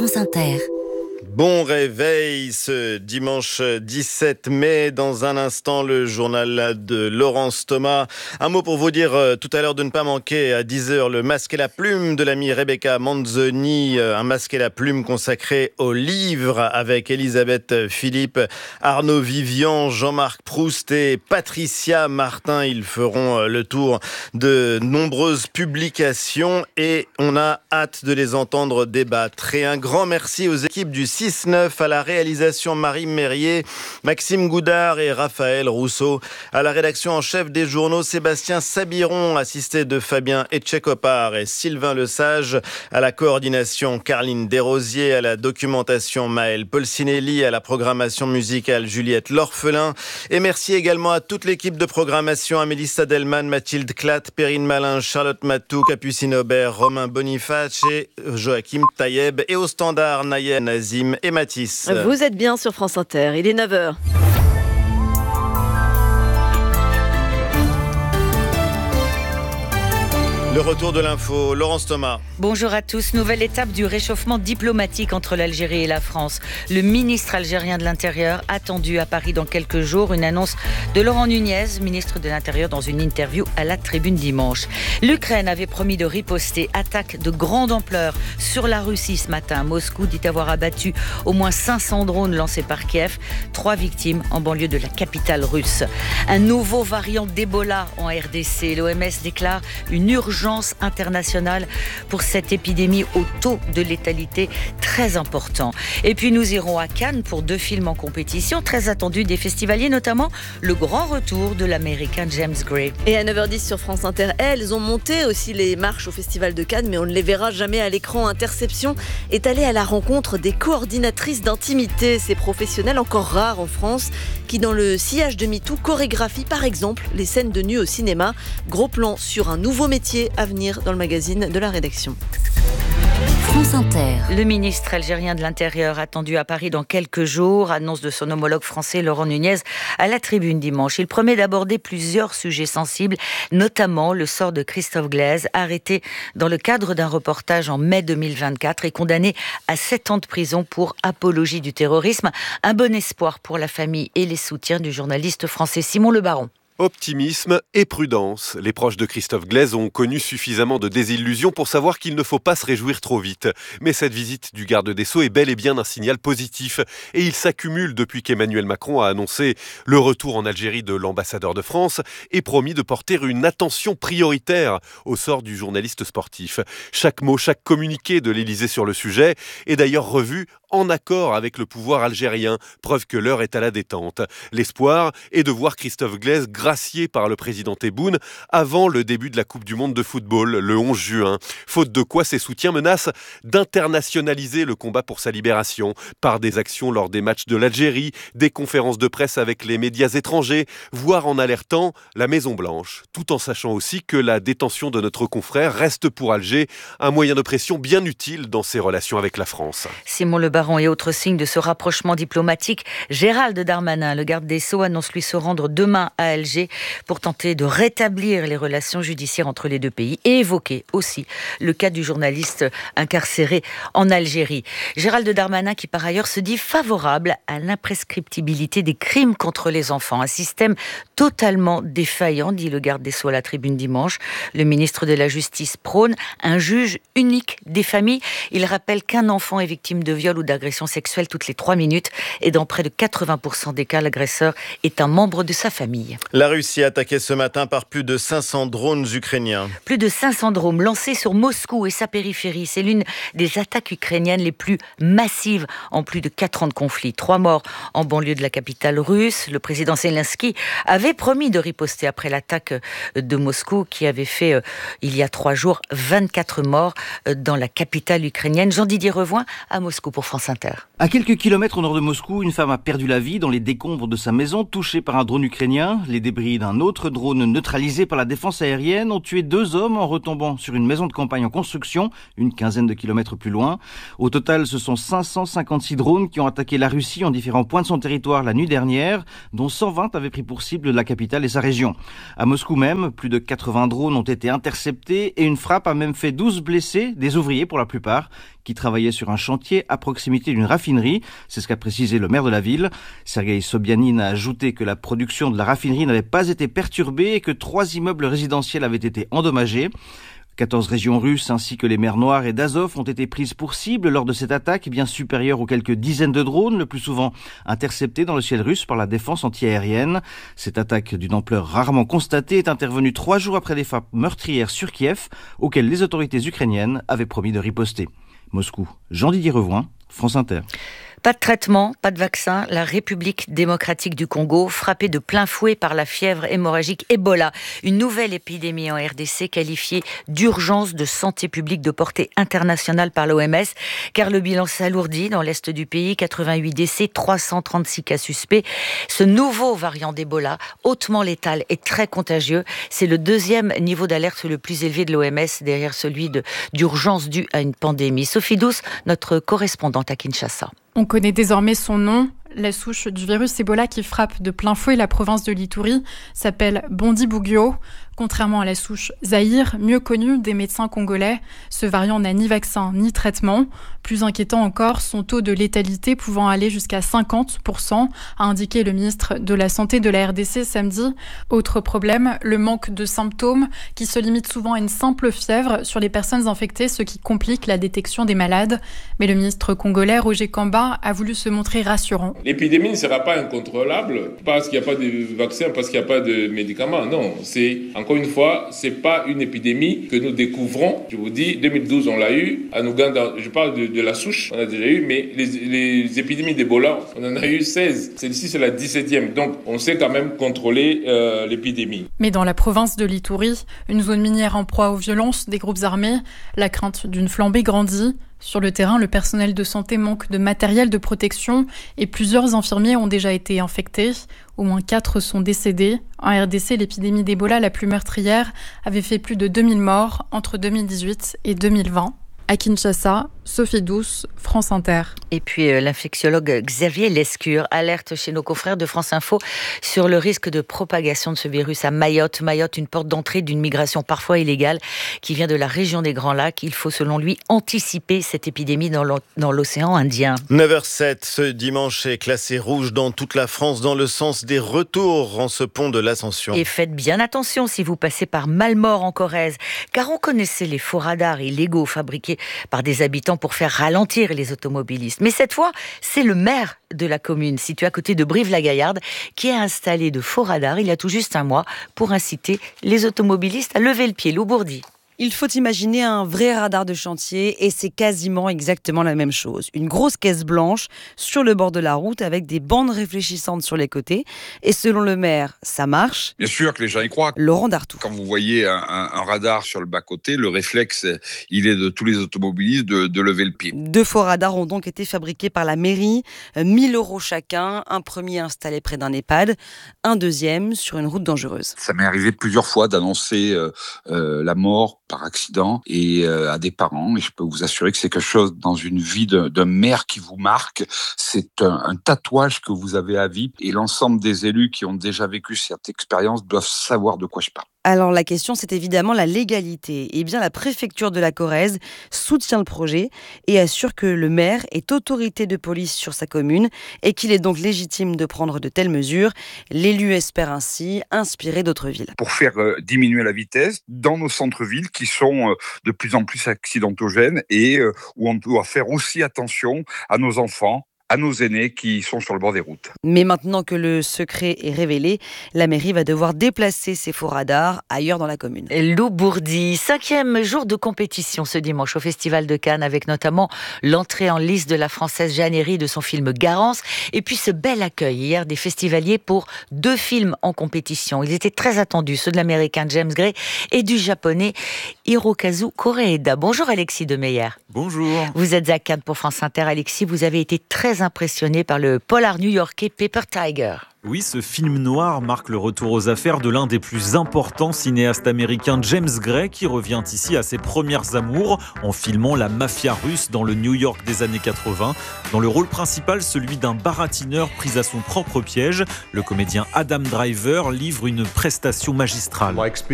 France Inter. Bon réveil ce dimanche 17 mai. Dans un instant, le journal de Laurence Thomas. Un mot pour vous dire tout à l'heure de ne pas manquer à 10h le masque et la plume de l'amie Rebecca Manzoni. Un masque et la plume consacré au livre avec Elisabeth Philippe, Arnaud Vivian, Jean-Marc Proust et Patricia Martin. Ils feront le tour de nombreuses publications et on a hâte de les entendre débattre. Et un grand merci aux équipes du 6-9, à la réalisation Marie Mérier, Maxime Goudard et Raphaël Rousseau, à la rédaction en chef des journaux Sébastien Sabiron, assisté de Fabien Etchekopar et Sylvain Lesage, à la coordination Caroline Desrosiers, à la documentation Maëlle Polsinelli, à la programmation musicale Juliette L'Orphelin. Et merci également à toute l'équipe de programmation, Amélie Stadelman, Mathilde Klatt, Perrine Malin, Charlotte Matou, Capucine Aubert, Romain Boniface et Joachim Taïeb, et au standard Nayel Nazim et Mathis. Vous êtes bien sur France Inter, il est 9h. Le retour de l'info, Laurence Thomas. Bonjour à tous. Nouvelle étape du réchauffement diplomatique entre l'Algérie et la France. Le ministre algérien de l'Intérieur attendu à Paris dans quelques jours. Une annonce de Laurent Nunez, ministre de l'Intérieur, dans une interview à la Tribune dimanche. L'Ukraine avait promis de riposter. Attaque de grande ampleur sur la Russie ce matin. Moscou dit avoir abattu au moins 500 drones lancés par Kiev. 3 victimes en banlieue de la capitale russe. Un nouveau variant d'Ebola en RDC. L'OMS déclare une urgence internationale pour cette épidémie au taux de létalité très important. Et puis nous irons à Cannes pour 2 films en compétition très attendus des festivaliers, notamment le grand retour de l'américain James Gray. Et à 9h10 sur France Inter, elles ont monté aussi les marches au Festival de Cannes, mais on ne les verra jamais à l'écran. Interception est allée à la rencontre des coordinatrices d'intimité, ces professionnels encore rares en France, qui dans le sillage de MeToo chorégraphient par exemple les scènes de nu au cinéma. Gros plan sur un nouveau métier à venir dans le magazine de la rédaction. France Inter. Le ministre algérien de l'Intérieur attendu à Paris dans quelques jours, annonce de son homologue français Laurent Nunez à la Tribune dimanche. Il promet d'aborder plusieurs sujets sensibles, notamment le sort de Christophe Glaise, arrêté dans le cadre d'un reportage en mai 2024 et condamné à 7 ans de prison pour apologie du terrorisme. Un bon espoir pour la famille et les soutiens du journaliste français Simon Le Baron. Optimisme et prudence. Les proches de Christophe Glaise ont connu suffisamment de désillusions pour savoir qu'il ne faut pas se réjouir trop vite. Mais cette visite du garde des Sceaux est bel et bien un signal positif. Et il s'accumule depuis qu'Emmanuel Macron a annoncé le retour en Algérie de l'ambassadeur de France et promis de porter une attention prioritaire au sort du journaliste sportif. Chaque mot, chaque communiqué de l'Élysée sur le sujet est d'ailleurs revu en accord avec le pouvoir algérien, preuve que l'heure est à la détente. L'espoir est de voir Christophe Glaise gracié par le président Tebboune avant le début de la Coupe du Monde de football, le 11 juin. Faute de quoi, ses soutiens menacent d'internationaliser le combat pour sa libération, par des actions lors des matchs de l'Algérie, des conférences de presse avec les médias étrangers, voire en alertant la Maison-Blanche, tout en sachant aussi que la détention de notre confrère reste pour Alger un moyen de pression bien utile dans ses relations avec la France. Simon Le Baron et autre signe de ce rapprochement diplomatique, Gérald Darmanin, le garde des Sceaux, annonce lui se rendre demain à Alger pour tenter de rétablir les relations judiciaires entre les deux pays et évoquer aussi le cas du journaliste incarcéré en Algérie. Gérald Darmanin qui par ailleurs se dit favorable à l'imprescriptibilité des crimes contre les enfants. Un système totalement défaillant, dit le garde des Sceaux à la Tribune dimanche. Le ministre de la Justice prône un juge unique des familles. Il rappelle qu'un enfant est victime de viol ou d'agression sexuelle toutes les 3 minutes et dans près de 80% des cas, l'agresseur est un membre de sa famille. La Russie a attaqué ce matin par plus de 500 drones ukrainiens. Plus de 500 drones lancés sur Moscou et sa périphérie. C'est l'une des attaques ukrainiennes les plus massives en plus de 4 ans de conflit. 3 morts en banlieue de la capitale russe. Le président Zelensky avait promis de riposter après l'attaque de Moscou qui avait fait, il y a 3 jours, 24 morts dans la capitale ukrainienne. Jean-Didier Revoin à Moscou pour France France Inter. À quelques kilomètres au nord de Moscou, une femme a perdu la vie dans les décombres de sa maison, touchée par un drone ukrainien. Les débris d'un autre drone neutralisé par la défense aérienne ont tué 2 hommes en retombant sur une maison de campagne en construction, une quinzaine de kilomètres plus loin. Au total, ce sont 556 drones qui ont attaqué la Russie en différents points de son territoire la nuit dernière, dont 120 avaient pris pour cible la capitale et sa région. À Moscou même, plus de 80 drones ont été interceptés et une frappe a même fait 12 blessés, des ouvriers pour la plupart, qui travaillaient sur un chantier à proximité d'une raffinerie. C'est ce qu'a précisé le maire de la ville. Sergueï Sobyanin a ajouté que la production de la raffinerie n'avait pas été perturbée et que 3 immeubles résidentiels avaient été endommagés. 14 régions russes ainsi que les mers Noires et d'Azov ont été prises pour cible lors de cette attaque bien supérieure aux quelques dizaines de drones, le plus souvent interceptés dans le ciel russe par la défense antiaérienne. Cette attaque d'une ampleur rarement constatée est intervenue 3 jours après les frappes meurtrières sur Kiev, auxquelles les autorités ukrainiennes avaient promis de riposter. Moscou, Jean-Didier Revoin, France Inter. Pas de traitement, pas de vaccin. La République démocratique du Congo, frappée de plein fouet par la fièvre hémorragique Ebola. Une nouvelle épidémie en RDC qualifiée d'urgence de santé publique de portée internationale par l'OMS, car le bilan s'alourdit dans l'est du pays. 88 décès, 336 cas suspects. Ce nouveau variant d'Ebola, hautement létal et très contagieux, c'est le 2e niveau d'alerte le plus élevé de l'OMS, derrière celui d'urgence due à une pandémie. Sophie Douce, notre correspondante à Kinshasa. On connaît désormais son nom. La souche du virus Ebola qui frappe de plein fouet la province de l'Ituri s'appelle Bundibugyo. Contrairement à la souche Zaïre, mieux connue des médecins congolais, ce variant n'a ni vaccin ni traitement. Plus inquiétant encore, son taux de létalité pouvant aller jusqu'à 50%, a indiqué le ministre de la Santé de la RDC samedi. Autre problème, le manque de symptômes qui se limite souvent à une simple fièvre sur les personnes infectées, ce qui complique la détection des malades. Mais le ministre congolais Roger Kamba a voulu se montrer rassurant. L'épidémie ne sera pas incontrôlable parce qu'il n'y a pas de vaccin, parce qu'il n'y a pas de médicaments. Non, encore une fois, c'est pas une épidémie que nous découvrons. Je vous dis, 2012, on l'a eu. En Ouganda, je parle de la souche, on a déjà eu, mais les épidémies d'Ebola, on en a eu 16. Celle-ci, c'est la 17e. Donc, on sait quand même contrôler l'épidémie. Mais dans la province de l'Ituri, une zone minière en proie aux violences des groupes armés, la crainte d'une flambée grandit. Sur le terrain, le personnel de santé manque de matériel de protection et plusieurs infirmiers ont déjà été infectés. Au moins 4 sont décédés. En RDC, l'épidémie d'Ebola la plus meurtrière avait fait plus de 2000 morts entre 2018 et 2020. À Kinshasa, Sophie Douce, France Inter. Et puis l'infectiologue Xavier Lescure alerte chez nos confrères de France Info sur le risque de propagation de ce virus à Mayotte. Mayotte, une porte d'entrée d'une migration parfois illégale qui vient de la région des Grands Lacs. Il faut selon lui anticiper cette épidémie dans l'océan Indien. 9h07, ce dimanche est classé rouge dans toute la France dans le sens des retours en ce pont de l'Ascension. Et faites bien attention si vous passez par Malmort en Corrèze, car on connaissait les faux radars illégaux fabriqués par des habitants pour faire ralentir les automobilistes. Mais cette fois, c'est le maire de la commune, située à côté de Brive-la-Gaillarde, qui a installé de faux radars il y a tout juste un mois pour inciter les automobilistes à lever le pied. Lou Bourdi. Il faut imaginer un vrai radar de chantier et c'est quasiment exactement la même chose. Une grosse caisse blanche sur le bord de la route avec des bandes réfléchissantes sur les côtés. Et selon le maire, ça marche. Bien sûr que les gens y croient. Laurent Dartout. Quand vous voyez un radar sur le bas-côté, le réflexe, il est de tous les automobilistes de lever le pied. 2 faux radars ont donc été fabriqués par la mairie. 1 000 € chacun. Un premier installé près d'un EHPAD. Un deuxième sur une route dangereuse. Ça m'est arrivé plusieurs fois d'annoncer la mort par accident et à des parents, et je peux vous assurer que c'est quelque chose dans une vie d'un maire qui vous marque. C'est un tatouage que vous avez à vie, et l'ensemble des élus qui ont déjà vécu cette expérience doivent savoir de quoi je parle. Alors la question, c'est évidemment la légalité. Eh bien, la préfecture de la Corrèze soutient le projet et assure que le maire est autorité de police sur sa commune et qu'il est donc légitime de prendre de telles mesures. L'élu espère ainsi inspirer d'autres villes. Pour faire diminuer la vitesse dans nos centres-villes qui sont de plus en plus accidentogènes et où on doit faire aussi attention à nos enfants, à nos aînés qui sont sur le bord des routes. Mais maintenant que le secret est révélé, la mairie va devoir déplacer ses faux radars ailleurs dans la commune. Lou Bourdi, 5e jour de compétition ce dimanche au Festival de Cannes, avec notamment l'entrée en lice de la Française Jeanne Herry de son film Garance, et puis ce bel accueil hier des festivaliers pour 2 films en compétition. Ils étaient très attendus, ceux de l'américain James Gray et du japonais Hirokazu Koreeda. Bonjour Alexis Demeyer. Bonjour. Vous êtes à Cannes pour France Inter. Alexis, vous avez été très impressionné par le polar new-yorkais Paper Tiger. Oui, ce film noir marque le retour aux affaires de l'un des plus importants cinéastes américains, James Gray, qui revient ici à ses premières amours en filmant la mafia russe dans le New York des années 80. Dans le rôle principal, celui d'un baratineur pris à son propre piège, le comédien Adam Driver livre une prestation magistrale.